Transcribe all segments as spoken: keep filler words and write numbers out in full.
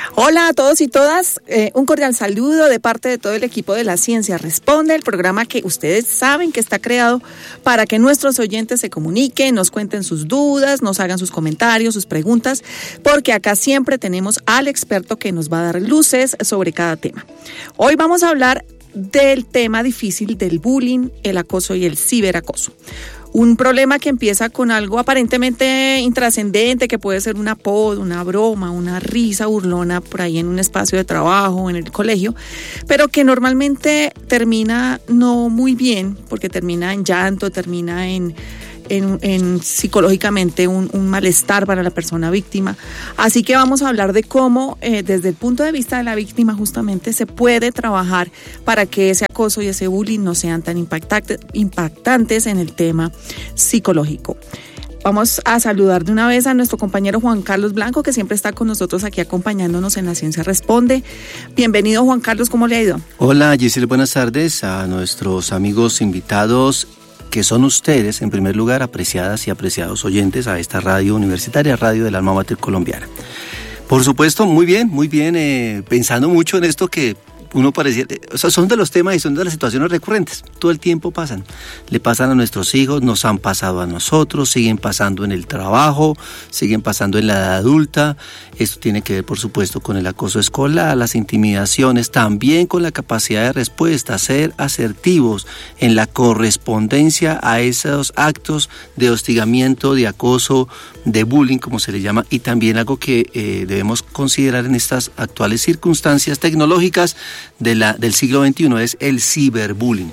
Hola a todos y todas, eh, un cordial saludo de parte de todo el equipo de La Ciencia Responde, el programa que ustedes saben que está creado para que nuestros oyentes se comuniquen, nos cuenten sus dudas, nos hagan sus comentarios, sus preguntas, porque acá siempre tenemos al experto que nos va a dar luces sobre cada tema. Hoy vamos a hablar del tema difícil del bullying, el acoso y el ciberacoso. Un problema que empieza con algo aparentemente intrascendente, que puede ser un apodo, una broma, una risa burlona por ahí en un espacio de trabajo, en el colegio, pero que normalmente termina no muy bien, porque termina en llanto, termina en, en, en psicológicamente un, un malestar para la persona víctima. Así que vamos a hablar de cómo, eh, desde el punto de vista de la víctima, justamente se puede trabajar para que ese acoso y ese bullying no sean tan impactantes, impactantes en el tema psicológico. Vamos a saludar de una vez a nuestro compañero Juan Carlos Blanco, que siempre está con nosotros aquí acompañándonos en La Ciencia Responde. Bienvenido, Juan Carlos, ¿cómo le ha ido? Hola, Giselle, buenas tardes a nuestros amigos invitados, que son ustedes, en primer lugar, apreciadas y apreciados oyentes a esta radio universitaria, radio del Alma Mater colombiana. Por supuesto, muy bien, muy bien, eh, pensando mucho en esto que uno parecía, o sea, son de los temas y son de las situaciones recurrentes, todo el tiempo pasan, le pasan a nuestros hijos, nos han pasado a nosotros, siguen pasando en el trabajo, siguen pasando en la edad adulta. Esto tiene que ver, por supuesto, con el acoso escolar, las intimidaciones, también con la capacidad de respuesta, ser asertivos en la correspondencia a esos actos de hostigamiento, de acoso, de bullying, como se le llama, y también algo que eh, debemos considerar en estas actuales circunstancias tecnológicas de la, del siglo veintiuno, es el ciberbullying.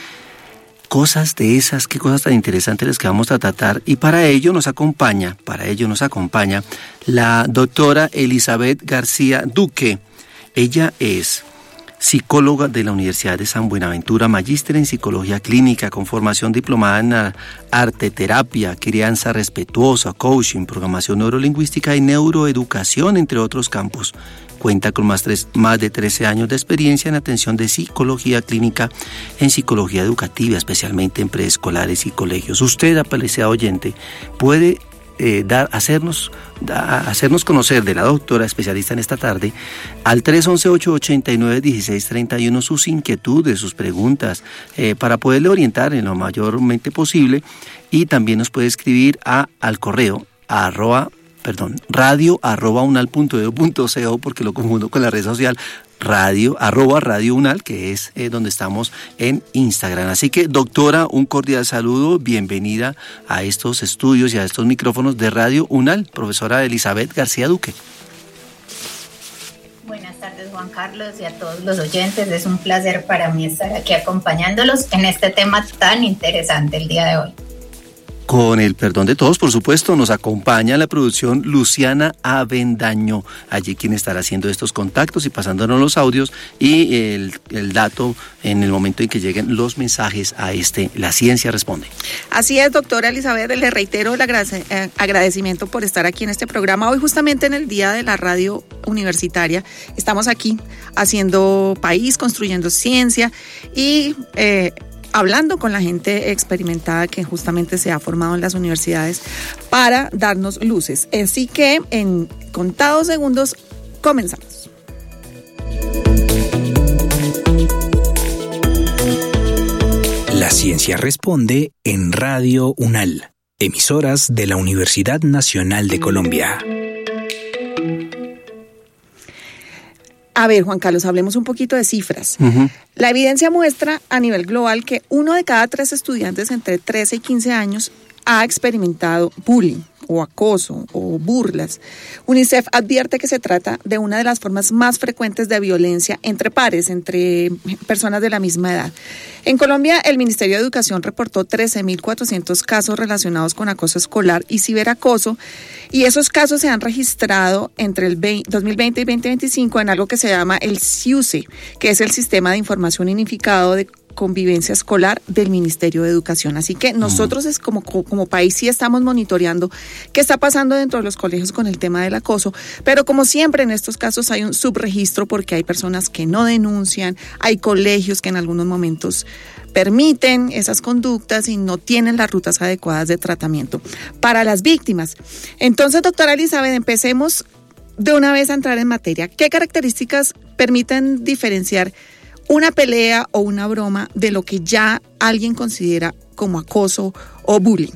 Cosas de esas, qué cosas tan interesantes las que vamos a tratar, y para ello nos acompaña, para ello nos acompaña la doctora Elizabeth García Duque. Ella es psicóloga de la Universidad de San Buenaventura, magíster en psicología clínica, con formación diplomada en arteterapia, crianza respetuosa, coaching, programación neurolingüística y neuroeducación, entre otros campos. Cuenta con más, tres, más de trece años de experiencia en atención de psicología clínica, en psicología educativa, especialmente en preescolares y colegios. Usted, apreciado oyente, puede eh, dar, hacernos, da, hacernos conocer de la doctora especialista en esta tarde al tres once, ocho ochenta y nueve, dieciséis treinta y uno sus inquietudes, sus preguntas, eh, para poderle orientar en lo mayormente posible, y también nos puede escribir a, al correo a arroba perdón, radio arroba unal punto edu punto co, porque lo confundo con la red social, radio arroba radio unal, que es eh, donde estamos en Instagram. Así que, doctora, un cordial saludo, bienvenida a estos estudios y a estos micrófonos de Radio Unal, profesora Elizabeth García Duque. Buenas tardes, Juan Carlos, y a todos los oyentes. Es un placer para mí estar aquí acompañándolos en este tema tan interesante el día de hoy. Con el perdón de todos, por supuesto, nos acompaña la producción Luciana Avendaño, allí quien estará haciendo estos contactos y pasándonos los audios y el, el dato en el momento en que lleguen los mensajes a este La Ciencia Responde. Así es, doctora Elizabeth, le reitero el agrade- agradecimiento por estar aquí en este programa. Hoy, justamente en el Día de la Radio Universitaria, estamos aquí haciendo país, construyendo ciencia y eh, hablando con la gente experimentada que justamente se ha formado en las universidades para darnos luces. Así que en contados segundos comenzamos. La Ciencia Responde en Radio Unal, emisoras de la Universidad Nacional de Colombia. A ver, Juan Carlos, hablemos un poquito de cifras. Uh-huh. La evidencia muestra a nivel global que uno de cada tres estudiantes entre trece y quince años ha experimentado bullying o acoso o burlas. UNICEF advierte que se trata de una de las formas más frecuentes de violencia entre pares, entre personas de la misma edad. En Colombia, el Ministerio de Educación reportó trece mil cuatrocientos casos relacionados con acoso escolar y ciberacoso, y esos casos se han registrado entre el dos mil veinte y veinte veinticinco en algo que se llama el SIUSE, que es el Sistema de Información Unificado de Convivencia Escolar del Ministerio de Educación. Así que nosotros es como, como país sí estamos monitoreando qué está pasando dentro de los colegios con el tema del acoso, pero como siempre en estos casos hay un subregistro porque hay personas que no denuncian, hay colegios que en algunos momentos permiten esas conductas y no tienen las rutas adecuadas de tratamiento para las víctimas. Entonces, doctora Elizabeth, empecemos de una vez a entrar en materia. ¿Qué características permiten diferenciar una pelea o una broma de lo que ya alguien considera como acoso o bullying?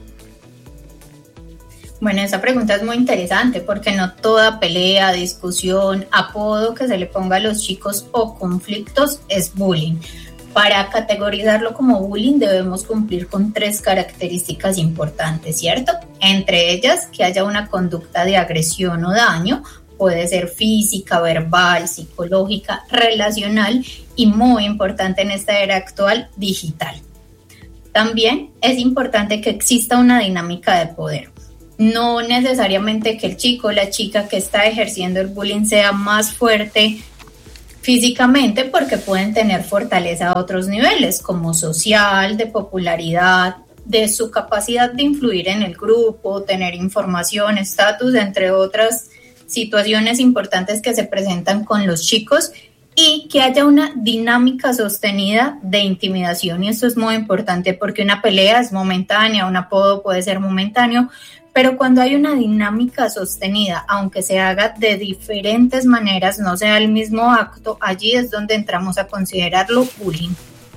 Bueno, esa pregunta es muy interesante porque no toda pelea, discusión, apodo que se le ponga a los chicos o conflictos es bullying. Para categorizarlo como bullying debemos cumplir con tres características importantes, ¿cierto? Entre ellas, que haya una conducta de agresión o daño, puede ser física, verbal, psicológica, relacional y muy importante en esta era actual, digital. También es importante que exista una dinámica de poder. No necesariamente que el chico o la chica que está ejerciendo el bullying sea más fuerte físicamente, porque pueden tener fortaleza a otros niveles, como social, de popularidad, de su capacidad de influir en el grupo, tener información, estatus, entre otras situaciones importantes que se presentan con los chicos, y que haya una dinámica sostenida de intimidación. Y esto es muy importante porque una pelea es momentánea, un apodo puede ser momentáneo, pero cuando hay una dinámica sostenida, aunque se haga de diferentes maneras, no sea el mismo acto, allí es donde entramos a considerarlo bullying.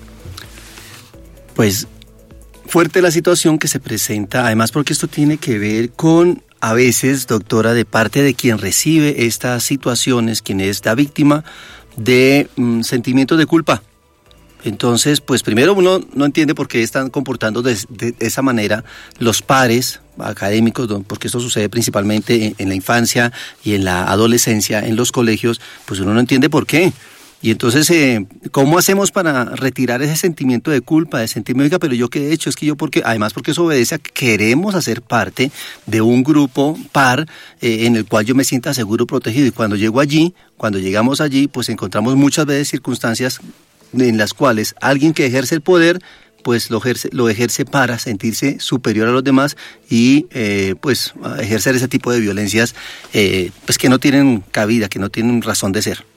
Pues fuerte la situación que se presenta, además porque esto tiene que ver con, a veces, doctora, de parte de quien recibe estas situaciones, quien es la víctima de um, sentimientos de culpa. Entonces, pues primero uno no entiende por qué están comportando de, de esa manera los pares académicos, porque esto sucede principalmente en, en la infancia y en la adolescencia, en los colegios, pues uno no entiende por qué. Y entonces, eh, ¿cómo hacemos para retirar ese sentimiento de culpa, de sentirme, oiga, pero yo qué he hecho? Es que yo, porque además porque eso obedece a que queremos hacer parte de un grupo par eh, en el cual yo me sienta seguro, protegido. Y cuando llego allí, cuando llegamos allí, pues encontramos muchas veces circunstancias en las cuales alguien que ejerce el poder, pues lo ejerce, lo ejerce para sentirse superior a los demás y eh, pues ejercer ese tipo de violencias eh, pues que no tienen cabida, que no tienen razón de ser.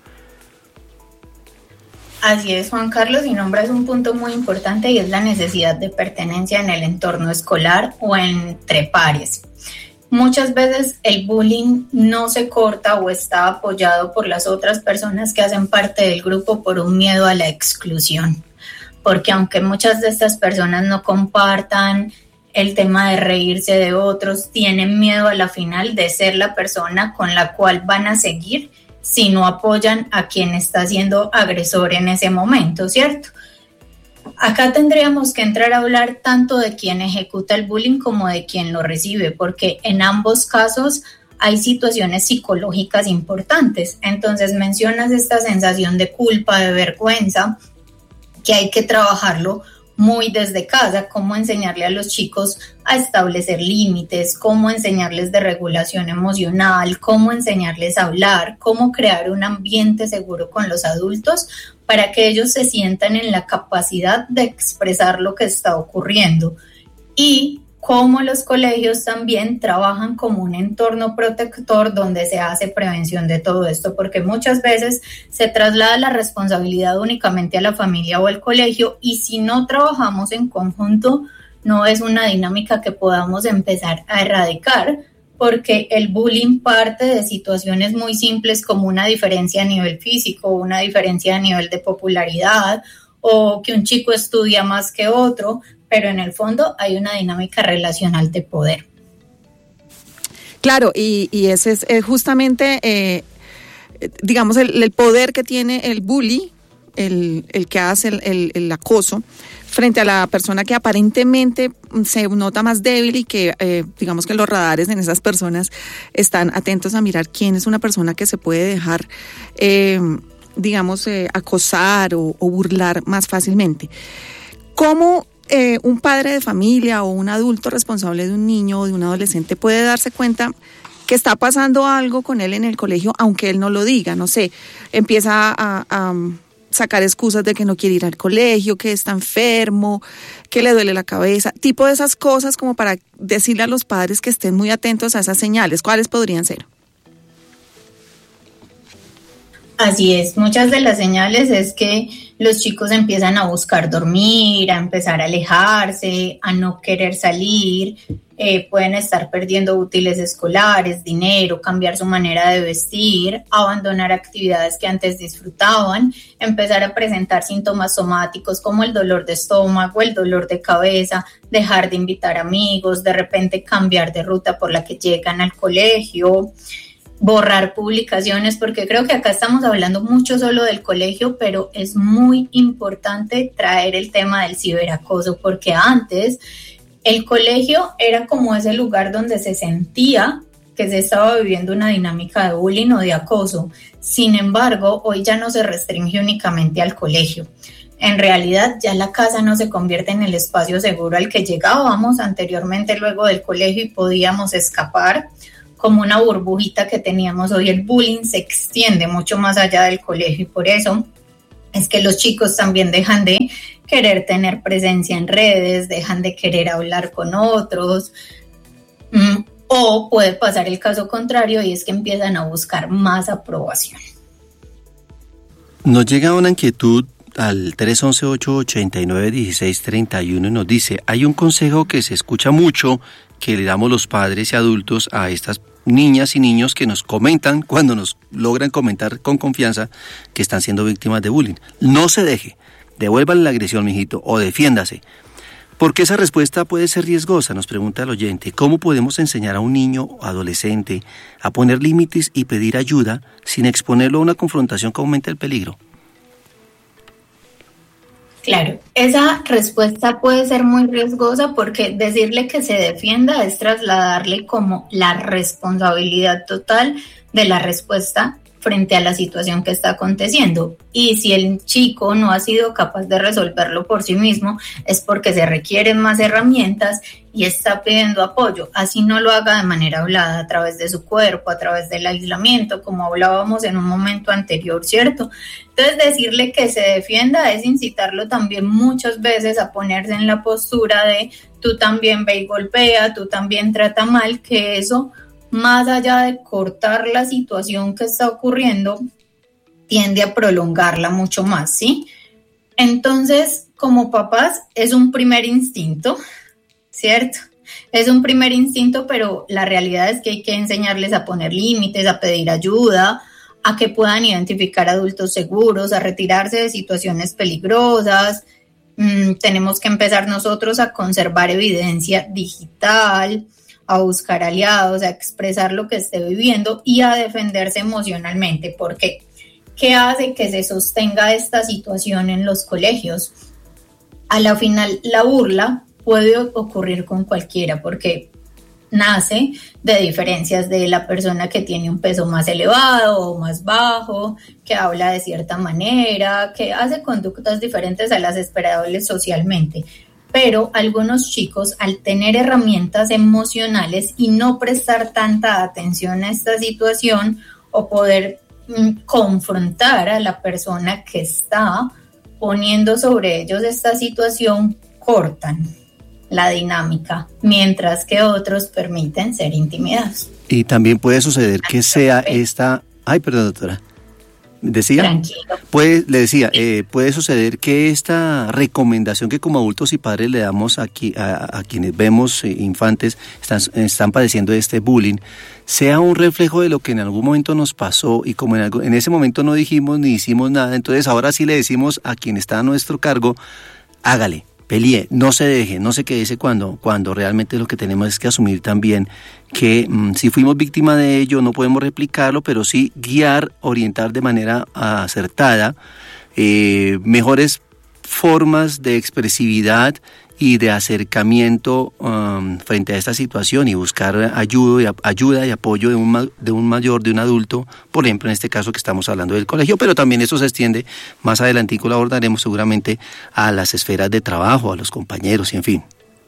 Así es, Juan Carlos, y nombras un punto muy importante y es la necesidad de pertenencia en el entorno escolar o entre pares. Muchas veces el bullying no se corta o está apoyado por las otras personas que hacen parte del grupo por un miedo a la exclusión. Porque aunque muchas de estas personas no compartan el tema de reírse de otros, tienen miedo a la final de ser la persona con la cual van a seguir si no apoyan a quien está siendo agresor en ese momento, ¿cierto? Acá tendríamos que entrar a hablar tanto de quien ejecuta el bullying como de quien lo recibe, porque en ambos casos hay situaciones psicológicas importantes. Entonces mencionas esta sensación de culpa, de vergüenza, que hay que trabajarlo muy desde casa, cómo enseñarle a los chicos a establecer límites, cómo enseñarles de regulación emocional, cómo enseñarles a hablar, cómo crear un ambiente seguro con los adultos para que ellos se sientan en la capacidad de expresar lo que está ocurriendo, y cómo los colegios también trabajan como un entorno protector donde se hace prevención de todo esto, porque muchas veces se traslada la responsabilidad únicamente a la familia o al colegio, y si no trabajamos en conjunto no es una dinámica que podamos empezar a erradicar, porque el bullying parte de situaciones muy simples como una diferencia a nivel físico, una diferencia a nivel de popularidad, o que un chico estudia más que otro, pero en el fondo hay una dinámica relacional de poder. Claro, y, y ese es, es justamente, eh, digamos, el, el poder que tiene el bully, el, el que hace el, el, el acoso, frente a la persona que aparentemente se nota más débil y que, eh, digamos que los radares en esas personas están atentos a mirar quién es una persona que se puede dejar, eh, digamos, eh, acosar o, o burlar más fácilmente. ¿Cómo eh, un padre de familia o un adulto responsable de un niño o de un adolescente puede darse cuenta que está pasando algo con él en el colegio, aunque él no lo diga? No sé, empieza a, a sacar excusas de que no quiere ir al colegio, que está enfermo, que le duele la cabeza, tipo de esas cosas, como para decirle a los padres que estén muy atentos a esas señales. ¿Cuáles podrían ser? Así es, muchas de las señales es que los chicos empiezan a buscar dormir, a empezar a alejarse, a no querer salir, eh, pueden estar perdiendo útiles escolares, dinero, cambiar su manera de vestir, abandonar actividades que antes disfrutaban, empezar a presentar síntomas somáticos como el dolor de estómago, el dolor de cabeza, dejar de invitar amigos, de repente cambiar de ruta por la que llegan al colegio, borrar publicaciones, porque creo que acá estamos hablando mucho solo del colegio, pero es muy importante traer el tema del ciberacoso, porque antes el colegio era como ese lugar donde se sentía que se estaba viviendo una dinámica de bullying o de acoso. Sin embargo, hoy ya no se restringe únicamente al colegio. En realidad, ya la casa no se convierte en el espacio seguro al que llegábamos anteriormente luego del colegio y podíamos escapar como una burbujita que teníamos. Hoy el bullying se extiende mucho más allá del colegio y por eso es que los chicos también dejan de querer tener presencia en redes, dejan de querer hablar con otros, mmm, o puede pasar el caso contrario y es que empiezan a buscar más aprobación. Nos llega una inquietud al tres once, ocho ochenta y nueve, dieciséis treinta y uno y nos dice, hay un consejo que se escucha mucho que le damos los padres y adultos a estas niñas y niños que nos comentan, cuando nos logran comentar con confianza, que están siendo víctimas de bullying. No se deje, devuélvale la agresión, mijito, o defiéndase. Porque esa respuesta puede ser riesgosa, nos pregunta el oyente. ¿Cómo podemos enseñar a un niño o adolescente a poner límites y pedir ayuda sin exponerlo a una confrontación que aumente el peligro? Claro, esa respuesta puede ser muy riesgosa porque decirle que se defienda es trasladarle como la responsabilidad total de la respuesta frente a la situación que está aconteciendo. Y si el chico no ha sido capaz de resolverlo por sí mismo, es porque se requieren más herramientas y está pidiendo apoyo. Así no lo haga de manera hablada, a través de su cuerpo, a través del aislamiento, como hablábamos en un momento anterior, ¿cierto? Entonces, decirle que se defienda es incitarlo también muchas veces a ponerse en la postura de tú también ve y golpea, tú también trata mal, que eso, más allá de cortar la situación que está ocurriendo, tiende a prolongarla mucho más, ¿sí? Entonces, como papás, es un primer instinto, ¿cierto? Es un primer instinto, pero la realidad es que hay que enseñarles a poner límites, a pedir ayuda, a que puedan identificar adultos seguros, a retirarse de situaciones peligrosas. Mm, tenemos que empezar nosotros a conservar evidencia digital, a buscar aliados, a expresar lo que esté viviendo y a defenderse emocionalmente. Porque, ¿qué hace que se sostenga esta situación en los colegios? A la final, la burla puede ocurrir con cualquiera porque nace de diferencias de la persona que tiene un peso más elevado o más bajo, que habla de cierta manera, que hace conductas diferentes a las esperables socialmente. Pero algunos chicos, al tener herramientas emocionales y no prestar tanta atención a esta situación o poder mm, confrontar a la persona que está poniendo sobre ellos esta situación, cortan la dinámica, mientras que otros permiten ser intimidados. Y también puede suceder que sea esta... Ay, perdón, doctora. Decía, Tranquilo. Puede, le decía, eh, puede suceder que esta recomendación que como adultos y padres le damos aquí a, a quienes vemos eh, infantes están, están padeciendo de este bullying, sea un reflejo de lo que en algún momento nos pasó y como en, algo, en ese momento no dijimos ni hicimos nada, entonces ahora sí le decimos a quien está a nuestro cargo, hágale. Pelee, no se deje, no se quede cuando, cuando realmente lo que tenemos es que asumir también que mmm, si fuimos víctima de ello no podemos replicarlo, pero sí guiar, orientar de manera acertada eh, mejores formas de expresividad y de acercamiento um, frente a esta situación y buscar ayuda, ayuda y apoyo de un, de un mayor, de un adulto, por ejemplo en este caso que estamos hablando del colegio, pero también eso se extiende, más adelantico lo abordaremos seguramente a las esferas de trabajo, a los compañeros y en fin.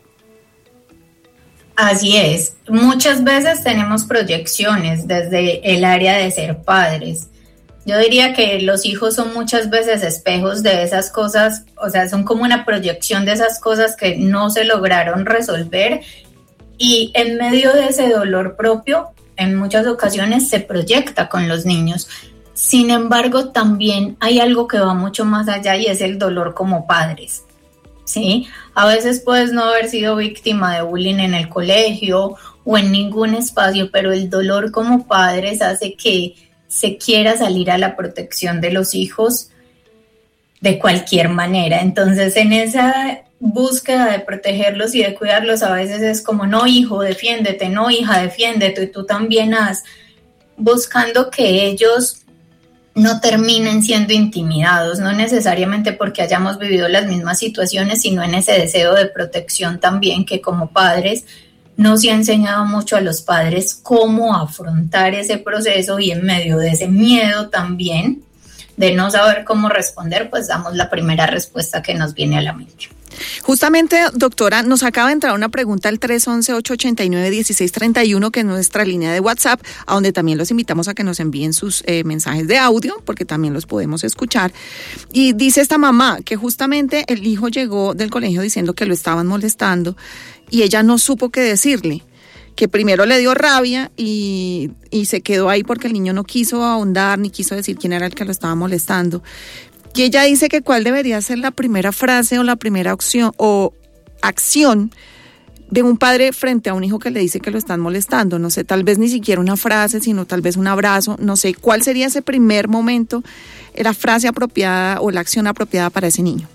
Así es, muchas veces tenemos proyecciones desde el área de ser padres. Yo diría que los hijos son muchas veces espejos de esas cosas, o sea, son como una proyección de esas cosas que no se lograron resolver y en medio de ese dolor propio, en muchas ocasiones se proyecta con los niños. Sin embargo, también hay algo que va mucho más allá y es el dolor como padres, ¿sí? A veces puedes no haber sido víctima de bullying en el colegio o en ningún espacio, pero el dolor como padres hace que se quiera salir a la protección de los hijos de cualquier manera. Entonces, en esa búsqueda de protegerlos y de cuidarlos, a veces es como, no, hijo, defiéndete, no, hija, defiéndete, y tú también haz, buscando que ellos no terminen siendo intimidados, no necesariamente porque hayamos vivido las mismas situaciones, sino en ese deseo de protección también, que como padres no se ha enseñado mucho a los padres cómo afrontar ese proceso, y en medio de ese miedo también de no saber cómo responder, pues damos la primera respuesta que nos viene a la mente. Justamente, doctora, nos acaba de entrar una pregunta al tres once, ocho ochenta y nueve, dieciséis treinta y uno, que es nuestra línea de WhatsApp, a donde también los invitamos a que nos envíen sus eh, mensajes de audio, porque también los podemos escuchar. Y dice esta mamá que justamente el hijo llegó del colegio diciendo que lo estaban molestando y ella no supo qué decirle, que primero le dio rabia y, y se quedó ahí porque el niño no quiso ahondar ni quiso decir quién era el que lo estaba molestando. Y ella dice que cuál debería ser la primera frase o la primera opción o acción de un padre frente a un hijo que le dice que lo están molestando. No sé, tal vez ni siquiera una frase, sino tal vez un abrazo. No sé, ¿cuál sería ese primer momento, la frase apropiada o la acción apropiada para ese niño?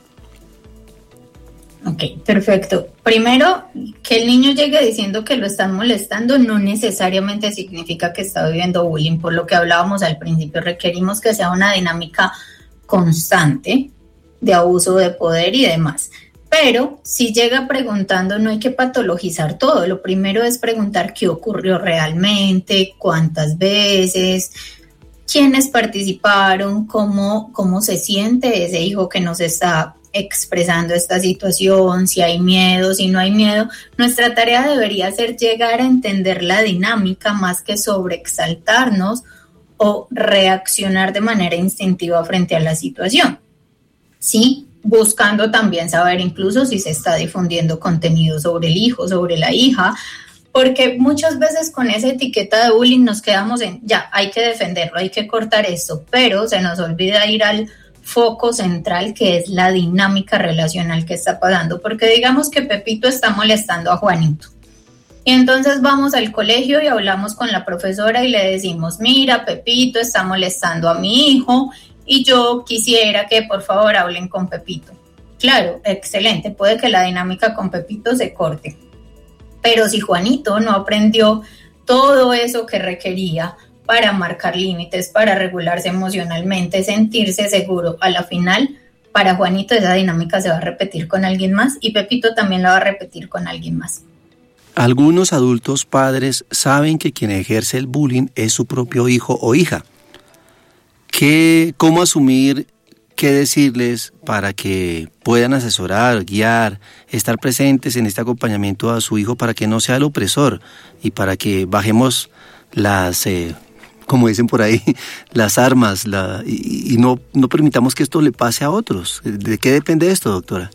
Ok, perfecto. Primero, que el niño llegue diciendo que lo están molestando no necesariamente significa que está viviendo bullying. Por lo que hablábamos al principio, requerimos que sea una dinámica constante de abuso de poder y demás. Pero si llega preguntando, no hay que patologizar todo. Lo primero es preguntar qué ocurrió realmente, cuántas veces, quiénes participaron, cómo, cómo se siente ese hijo que nos está expresando esta situación, si hay miedo, si no hay miedo. Nuestra tarea debería ser llegar a entender la dinámica más que sobreexaltarnos o reaccionar de manera instintiva frente a la situación, ¿sí? Buscando también saber incluso si se está difundiendo contenido sobre el hijo, sobre la hija, porque muchas veces con esa etiqueta de bullying nos quedamos en, ya, hay que defenderlo, hay que cortar esto, pero se nos olvida ir al foco central, que es la dinámica relacional que está pasando, porque digamos que Pepito está molestando a Juanito. Y entonces vamos al colegio y hablamos con la profesora y le decimos, mira, Pepito está molestando a mi hijo y yo quisiera que por favor hablen con Pepito. Claro, excelente, puede que la dinámica con Pepito se corte, pero si Juanito no aprendió todo eso que requería para marcar límites, para regularse emocionalmente, sentirse seguro, a la final, para Juanito esa dinámica se va a repetir con alguien más y Pepito también la va a repetir con alguien más. Algunos adultos padres saben que quien ejerce el bullying es su propio hijo o hija. ¿Qué, cómo asumir, qué decirles para que puedan asesorar, guiar, estar presentes en este acompañamiento a su hijo para que no sea el opresor y para que bajemos las, eh, como dicen por ahí, las armas la, y, y no, no permitamos que esto le pase a otros? ¿De qué depende esto, doctora?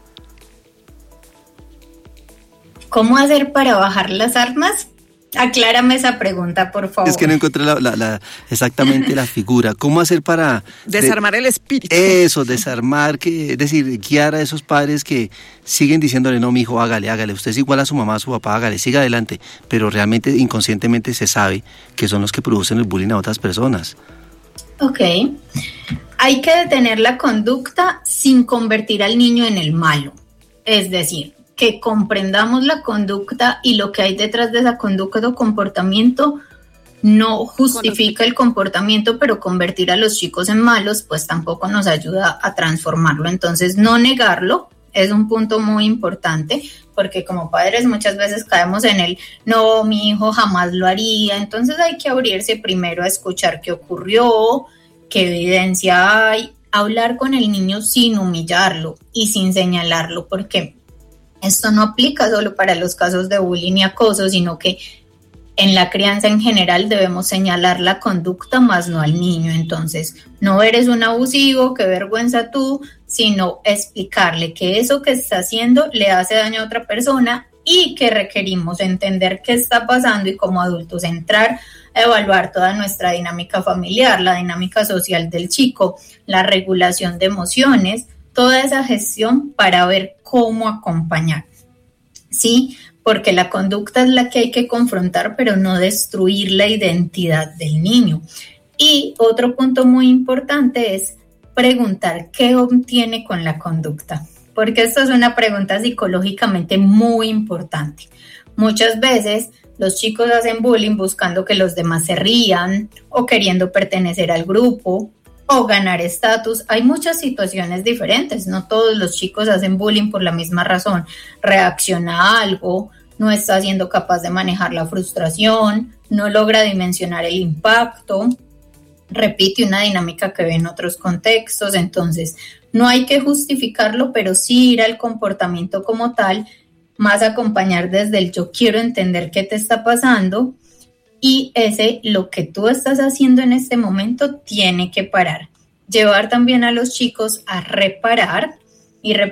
¿Cómo hacer para bajar las armas? Aclárame esa pregunta, por favor. Es que no encontré la, la, la, exactamente la figura. ¿Cómo hacer para... Desarmar de, el espíritu. Eso, desarmar, que, es decir, guiar a esos padres que siguen diciéndole, no, mi hijo, hágale, hágale. Usted es igual a su mamá, a su papá, hágale, siga adelante. Pero realmente, inconscientemente se sabe que son los que producen el bullying a otras personas. Ok. Hay que detener la conducta sin convertir al niño en el malo. Es decir, que comprendamos la conducta y lo que hay detrás de esa conducta o comportamiento no justifica el comportamiento, pero convertir a los chicos en malos pues tampoco nos ayuda a transformarlo. Entonces no negarlo es un punto muy importante, porque como padres muchas veces caemos en el no, mi hijo jamás lo haría. Entonces hay que abrirse primero a escuchar qué ocurrió, qué evidencia hay, hablar con el niño sin humillarlo y sin señalarlo, porque esto no aplica solo para los casos de bullying y acoso, sino que en la crianza en general debemos señalar la conducta más no al niño. Entonces, no eres un abusivo, qué vergüenza tú, sino explicarle que eso que está haciendo le hace daño a otra persona y que requerimos entender qué está pasando y como adultos entrar evaluar toda nuestra dinámica familiar, la dinámica social del chico, la regulación de emociones, toda esa gestión para ver cómo acompañar, ¿sí? Porque la conducta es la que hay que confrontar, pero no destruir la identidad del niño. Y otro punto muy importante es preguntar qué obtiene con la conducta, porque esto es una pregunta psicológicamente muy importante. Muchas veces los chicos hacen bullying buscando que los demás se rían o queriendo pertenecer al grupo o ganar estatus. Hay muchas situaciones diferentes, no todos los chicos hacen bullying por la misma razón. Reacciona a algo, no está siendo capaz de manejar la frustración, no logra dimensionar el impacto, repite una dinámica que ve en otros contextos. Entonces no hay que justificarlo, pero sí ir al comportamiento como tal, más acompañar desde el yo quiero entender qué te está pasando y ese lo que tú estás haciendo en este momento tiene que parar. Llevar también a los chicos a reparar y reparar